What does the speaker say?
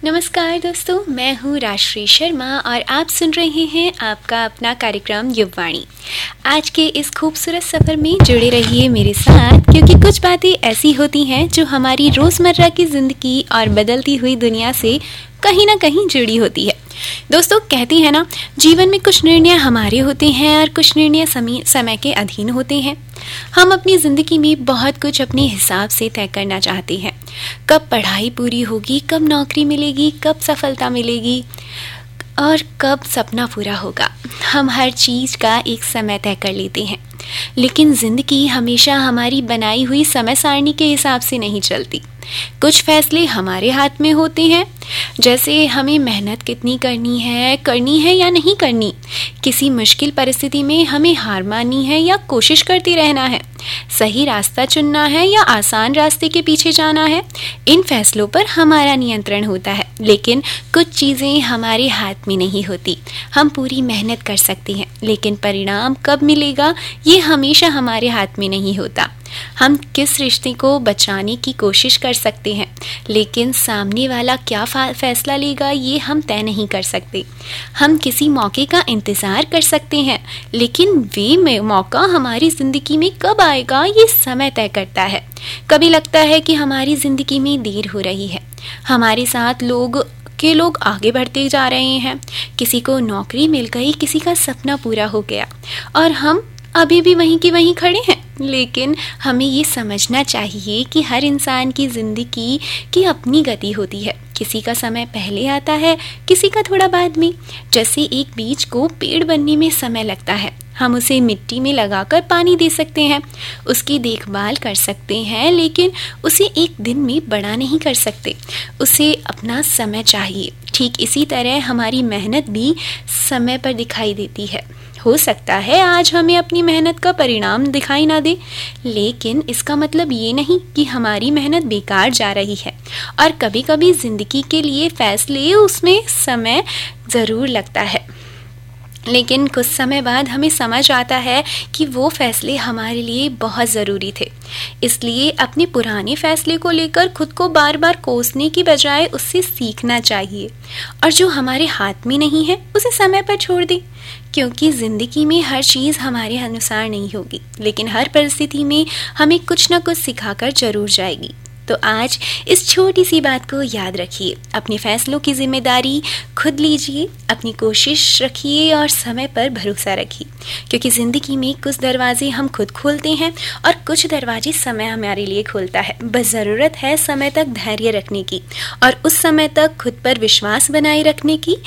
नमस्कार दोस्तों, मैं हूँ राजश्री शर्मा और आप सुन रहे हैं आपका अपना कार्यक्रम युववाणी। आज के इस खूबसूरत सफ़र में जुड़े रहिए मेरे साथ, क्योंकि कुछ बातें ऐसी होती हैं जो हमारी रोज़मर्रा की ज़िंदगी और बदलती हुई दुनिया से कहीं ना कहीं जुड़ी होती है। दोस्तों, कहती है ना, जीवन में कुछ निर्णय हमारे होते हैं और कुछ निर्णय समय के अधीन होते हैं। हम अपनी ज़िंदगी में बहुत कुछ अपने हिसाब से तय करना चाहते हैं। कब पढ़ाई पूरी होगी, कब नौकरी मिलेगी, कब सफलता मिलेगी और कब सपना पूरा होगा। हम हर चीज़ का एक समय तय कर लेते हैं, लेकिन ज़िंदगी हमेशा हमारी बनाई हुई समय सारणी के हिसाब से नहीं चलती। कुछ फैसले हमारे हाथ में होते हैं, जैसे हमें मेहनत कितनी करनी है या नहीं करनी। किसी मुश्किल परिस्थिति में हमें हार माननी है या कोशिश करते रहना है। सही रास्ता चुनना है या आसान रास्ते के पीछे जाना है। इन फैसलों पर हमारा नियंत्रण होता है, लेकिन कुछ चीज़ें हमारे हाथ में नहीं होती। हम पूरी मेहनत कर सकते हैं, लेकिन परिणाम कब मिलेगा ये हमेशा हमारे हाथ में नहीं होता। हम किस रिश्ते को बचाने की कोशिश कर सकते हैं, लेकिन सामने वाला क्या फैसला लेगा ये हम तय नहीं कर सकते। हम किसी मौके का इंतज़ार कर सकते हैं, लेकिन वे मौका हमारी ज़िंदगी में कब आएगा ये समय तय करता है। कभी लगता है कि हमारी ज़िंदगी में देर हो रही है, हमारे साथ लोग आगे बढ़ते जा रहे हैं। किसी को नौकरी मिल गई, किसी का सपना पूरा हो गया और हम अभी भी वहीं की वहीं खड़े हैं। लेकिन हमें ये समझना चाहिए कि हर इंसान की ज़िंदगी की अपनी गति होती है। किसी का समय पहले आता है, किसी का थोड़ा बाद में। जैसे एक बीज को पेड़ बनने में समय लगता है, हम उसे मिट्टी में लगाकर पानी दे सकते हैं, उसकी देखभाल कर सकते हैं, लेकिन उसे एक दिन में बड़ा नहीं कर सकते। उसे अपना समय चाहिए। ठीक इसी तरह हमारी मेहनत भी समय पर दिखाई देती है। हो सकता है आज हमें अपनी मेहनत का परिणाम दिखाई ना दे, लेकिन इसका मतलब ये नहीं कि हमारी मेहनत बेकार जा रही है। और कभी कभी ज़िंदगी के लिए फैसले उसमें समय ज़रूर लगता है, लेकिन कुछ समय बाद हमें समझ आता है कि वो फैसले हमारे लिए बहुत ज़रूरी थे। इसलिए अपने पुराने फैसले को लेकर खुद को बार बार कोसने की बजाय उससे सीखना चाहिए, और जो हमारे हाथ में नहीं है उसे समय पर छोड़ दें। क्योंकि ज़िंदगी में हर चीज़ हमारे अनुसार नहीं होगी, लेकिन हर परिस्थिति में हमें कुछ ना कुछ सिखाकर ज़रूर जाएगी। तो आज इस छोटी सी बात को याद रखिए, अपने फैसलों की जिम्मेदारी खुद लीजिए, अपनी कोशिश रखिए और समय पर भरोसा रखिए। क्योंकि ज़िंदगी में कुछ दरवाजे हम खुद खोलते हैं और कुछ दरवाजे समय हमारे लिए खोलता है। बस ज़रूरत है समय तक धैर्य रखने की और उस समय तक खुद पर विश्वास बनाए रखने की